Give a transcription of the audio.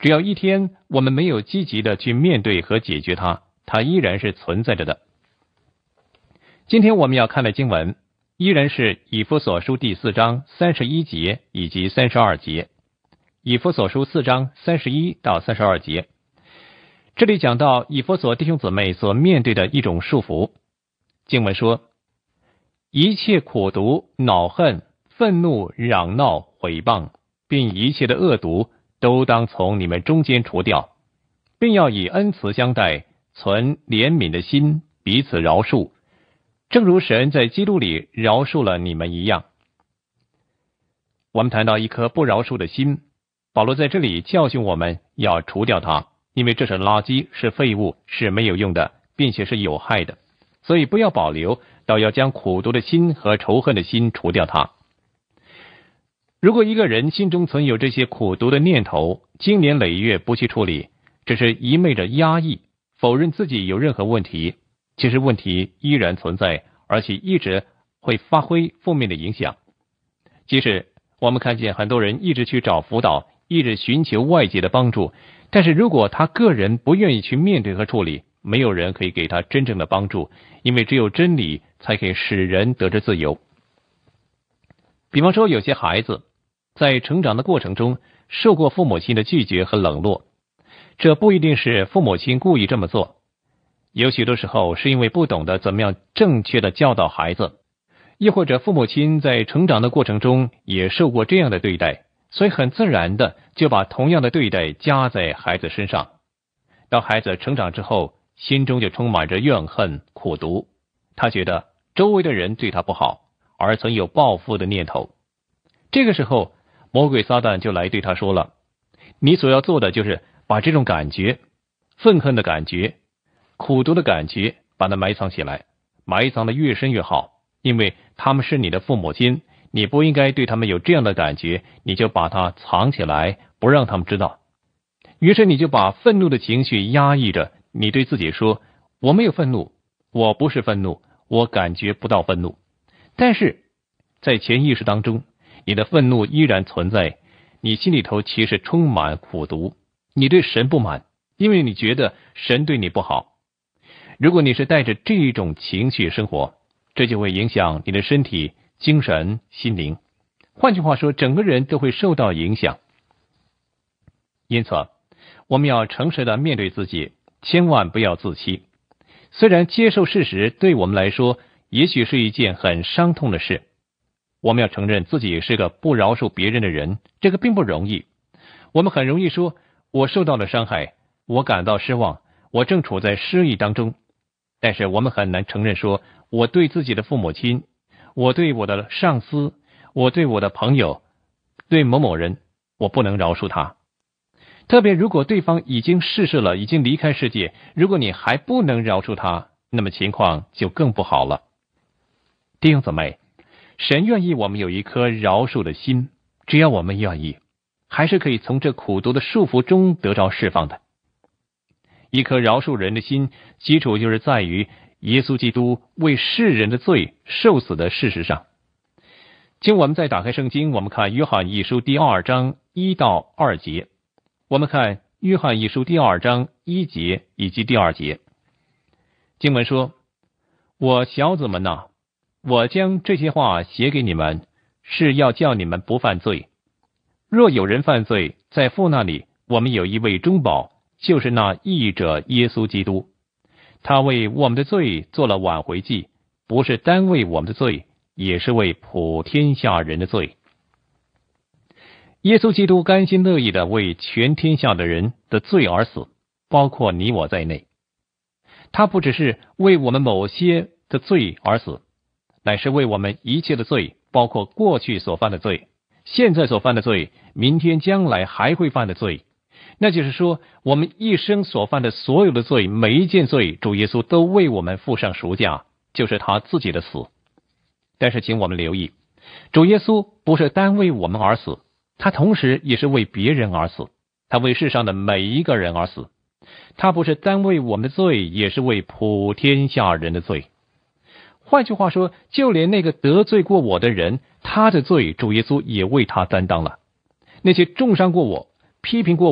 只要一天我们没有积极的去面对和解决它，它依然是存在着的。今天我们要看的经文依然是以弗所书第4章31节以及32节。以弗所书4章31到32节，这里讲到以弗所弟兄姊妹所面对的一种束缚。经文说，一切苦毒、恼恨、愤怒、嚷闹、毁谤，并一切的恶毒，都当从你们中间除掉，并要以恩慈相待，存怜悯的心，彼此饶恕，正如神在基督里饶恕了你们一样。我们谈到一颗不饶恕的心，保罗在这里教训我们要除掉它，因为这是垃圾，是废物，是没有用的，并且是有害的。所以不要保留，倒要将苦毒的心和仇恨的心除掉它。如果一个人心中存有这些苦毒的念头，经年累月不去处理，只是一昧的压抑，否认自己有任何问题，其实问题依然存在，而且一直会发挥负面的影响。即使我们看见很多人一直去找辅导，一直寻求外界的帮助，但是如果他个人不愿意去面对和处理，没有人可以给他真正的帮助，因为只有真理才可以使人得着自由。比方说，有些孩子在成长的过程中受过父母亲的拒绝和冷落，这不一定是父母亲故意这么做，有许多时候是因为不懂得怎么样正确的教导孩子，又或者父母亲在成长的过程中也受过这样的对待，所以很自然的就把同样的对待加在孩子身上。当孩子成长之后，心中就充满着怨恨、苦毒，他觉得周围的人对他不好，而曾有报复的念头。这个时候，魔鬼撒旦就来对他说了，你所要做的就是把这种感觉，愤恨的感觉、苦毒的感觉，把它埋藏起来，埋藏的越深越好，因为他们是你的父母亲，你不应该对他们有这样的感觉，你就把它藏起来，不让他们知道。于是你就把愤怒的情绪压抑着，你对自己说，我没有愤怒，我不是愤怒，我感觉不到愤怒。但是在潜意识当中，你的愤怒依然存在，你心里头其实充满苦毒，你对神不满，因为你觉得神对你不好。如果你是带着这种情绪生活，这就会影响你的身体、精神、心灵，换句话说，整个人都会受到影响。因此我们要诚实的面对自己，千万不要自欺。虽然接受事实对我们来说也许是一件很伤痛的事，我们要承认自己是个不饶恕别人的人，这个并不容易。我们很容易说，我受到了伤害，我感到失望，我正处在失意当中。但是我们很难承认说，我对自己的父母亲，我对我的上司，我对我的朋友，对某某人，我不能饶恕他。特别如果对方已经逝世了，已经离开世界，如果你还不能饶恕他，那么情况就更不好了。弟兄姊妹，神愿意我们有一颗饶恕的心，只要我们愿意，还是可以从这苦毒的束缚中得着释放的。一颗饶恕人的心，基础就是在于耶稣基督为世人的罪受死的事实上。请我们再打开圣经，我们看约翰一书第2章1到2节。我们看约翰一书第2章1节以及第2节。经文说，我小子们哪，我将这些话写给你们，是要叫你们不犯罪。若有人犯罪，在父那里，我们有一位中保，就是那义者耶稣基督。他为我们的罪做了挽回祭，不是单为我们的罪，也是为普天下人的罪。耶稣基督甘心乐意的为全天下的人的罪而死，包括你我在内。他不只是为我们某些的罪而死，乃是为我们一切的罪，包括过去所犯的罪，现在所犯的罪，明天将来还会犯的罪。那就是说，我们一生所犯的所有的罪，每一件罪，主耶稣都为我们付上赎价，就是他自己的死。但是请我们留意，主耶稣不是单为我们而死，他同时也是为别人而死，他为世上的每一个人而死。他不是单为我们的罪，也是为普天下人的罪。换句话说，就连那个得罪过我的人，他的罪主耶稣也为他担当了。那些重伤过我、批评过